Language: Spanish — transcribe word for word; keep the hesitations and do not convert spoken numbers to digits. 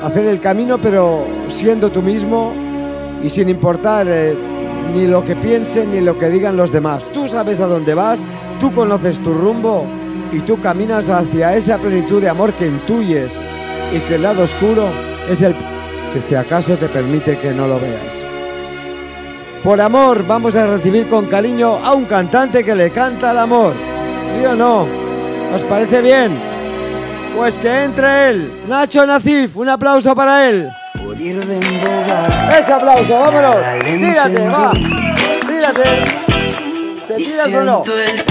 hacer el camino, pero siendo tú mismo y sin importar eh, ni lo que piensen ni lo que digan los demás. Tú sabes a dónde vas, tú conoces tu rumbo y tú caminas hacia esa plenitud de amor que intuyes, y que el lado oscuro es el que si acaso te permite que no lo veas. Por amor vamos a recibir con cariño a un cantante que le canta al amor. ¿Sí o no? ¿Os parece bien? Pues que entre él, Nacho Nacif, un aplauso para él. Ese aplauso, vámonos. Tírate, va. Tírate. Te tiras o no.